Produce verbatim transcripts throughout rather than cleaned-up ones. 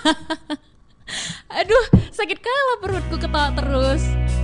Aduh, sakit kalah perutku ketawa terus.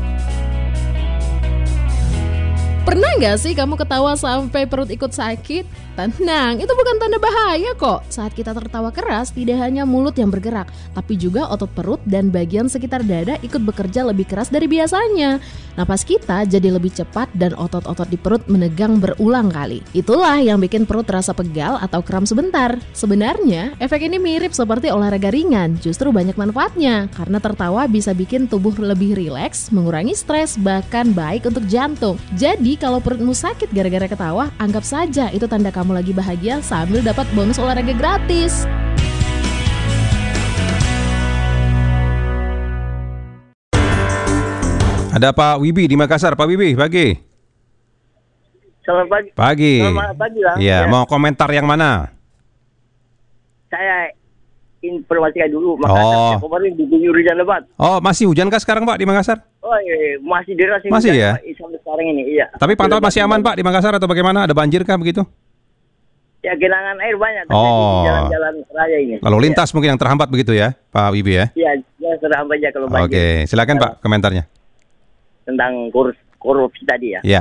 Pernah gak sih kamu ketawa sampai perut ikut sakit? Tenang, itu bukan tanda bahaya kok. Saat kita tertawa keras, tidak hanya mulut yang bergerak, tapi juga otot perut dan bagian sekitar dada ikut bekerja lebih keras dari biasanya. Napas kita jadi lebih cepat dan otot-otot di perut menegang berulang kali. Itulah yang bikin perut terasa pegal atau kram sebentar. Sebenarnya, efek ini mirip seperti olahraga ringan, justru banyak manfaatnya. Karena tertawa bisa bikin tubuh lebih rileks, mengurangi stres, bahkan baik untuk jantung. Jadi, kalau perutmu sakit gara-gara ketawa, anggap saja itu tanda kamu lagi bahagia sambil dapat bonus olahraga gratis. Ada Pak Wibi di Makassar. Pak Wibi, pagi. Selamat pagi. Pagi. Selamat pagi, Bang. Iya, ya. Mau komentar yang mana? Saya informasikan dulu. Makassar Oh. kemarin diguyur hujan lebat. Oh, masih hujan kah sekarang Pak di Makassar? Oh iya, masih deras ini. Masih ya? Pak, sampai sekarang ini, iya. Tapi pantauan masih aman Pak di Makassar atau bagaimana? Ada banjir kah begitu? Ya, genangan air banyak tapi Oh. di jalan-jalan raya ini. Lalu lintas ya. Mungkin yang terhambat begitu ya, Pak Wibi ya? Iya, ya, terhambat aja kalau banjir. Oke, silakan Pak komentarnya. Tentang korupsi, korupsi tadi ya. Iya.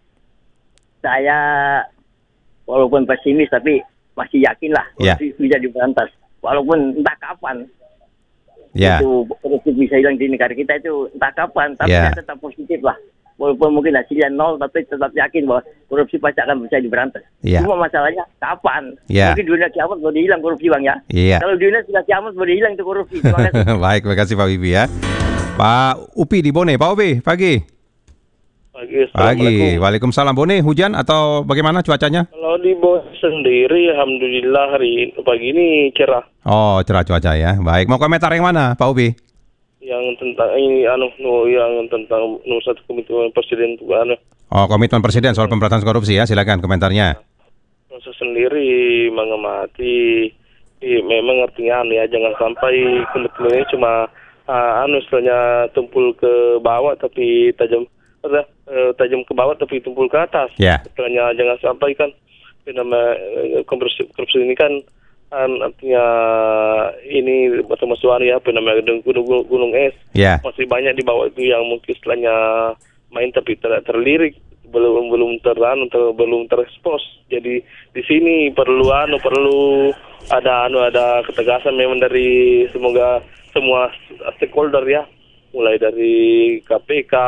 Saya walaupun pesimis tapi masih yakin lah Ya. korupsi bisa diberantas. Walaupun entah kapan. Ya. Itu korupsi bisa hilang di negara kita itu entah kapan, tapi Ya. saya tetap positif lah. Walaupun mungkin hasilnya nol, tapi tetap yakin bahwa korupsi pasti akan bisa diberantas. Ya. Cuma masalahnya kapan? Ya. Mungkin dunia kiamat baru hilang korupsi, Bang ya. Iya. Kalau dunia sudah kiamat baru hilang itu korupsi. Terima kasih. Baik, terima kasih Pak Wibi ya. Pak Upi di Bone. Pak Upi, pagi. Pagi, Pagi. Waalaikumsalam. Bone, hujan atau bagaimana cuacanya? Kalau di Bone sendiri, alhamdulillah hari pagi ini cerah. Oh, cerah cuaca ya. Baik, mau komentar yang mana, Pak Upi? Yang tentang ini, anu, no, yang tentang nomor satu komitmen presiden itu, anu. Oh, komitmen presiden soal pemberantasan korupsi ya. Silakan komentarnya. Saya sendiri mengamati, eh, memang artinya anu ya, jangan sampai komitmen ini cuma uh, anu istilahnya tumpul ke bawah tapi tajam, ada uh, tajam ke bawah tapi tumpul ke atas. Ya. Istilahnya jangan sampai kan, nama uh, korupsi, korupsi ini kan An, artinya ini termasuk ya apa namanya gunung, gunung, gunung es. Ya. Masih banyak di bawah itu yang mungkin istilahnya main tapi tidak terlirik, belum belum teranu ter, belum terekspos. Jadi di sini perlu anu perlu ada anu ada ketegasan memang dari semoga semua stakeholder ya, mulai dari K P K,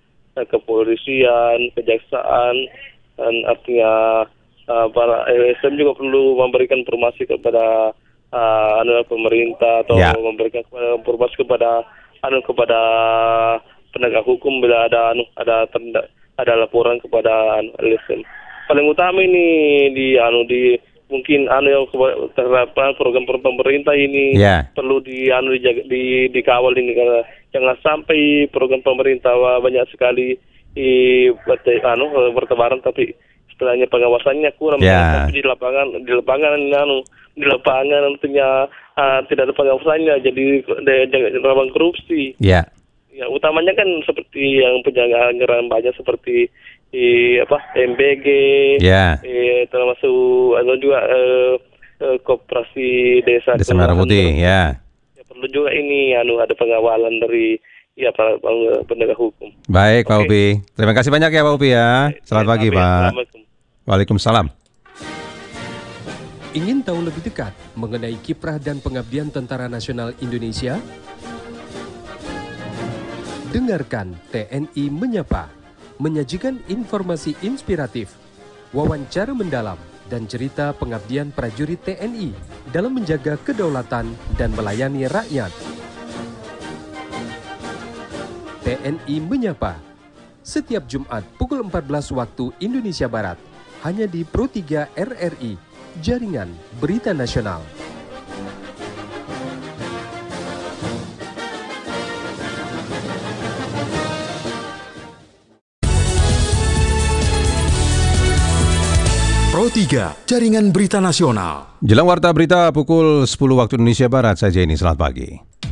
kepolisian, kejaksaan, dan artinya Uh, para L S M juga perlu memberikan informasi kepada uh, anu pemerintah atau ya. memberikan informasi kepada anu kepada penegak hukum bila ada anu ada tenda, ada laporan kepada anu, L S M. Paling utama ini di anu di mungkin anu yang terhadap program pemerintah ini ya. perlu di anu dijaga, di dikawal ini karena jangan sampai program pemerintah banyak sekali di anu bertebaran tapi istilahnya pengawasannya kurang, yeah. tapi di lapangan di lapangan anu di lapangan nantinya uh, tidak ada pengawasannya jadi rawan korupsi. Ya. Ya utamanya kan seperti yang penjagaan nyerang banyak seperti di apa M B G, Ya. eh, termasuk ada juga eh, eh, koperasi desa. Desa Merah Putih, ya. Ya perlu juga ini anu ada pengawalan dari ya para penegak hukum. Baik, Pak Oke. Upi. Terima kasih banyak ya Pak Upi ya. Selamat pagi, Pak. Waalaikumsalam. Ingin tahu lebih dekat mengenai kiprah dan pengabdian Tentara Nasional Indonesia? Dengarkan T N I Menyapa, menyajikan informasi inspiratif, wawancara mendalam, dan cerita pengabdian prajurit T N I dalam menjaga kedaulatan dan melayani rakyat. T N I Menyapa, setiap Jumat pukul empat belas waktu Indonesia Barat, hanya di Pro tiga R R I, Jaringan Berita Nasional. Pro tiga, Jaringan Berita Nasional. Jelang warta berita pukul sepuluh waktu Indonesia Barat, saya Jenny, selamat pagi.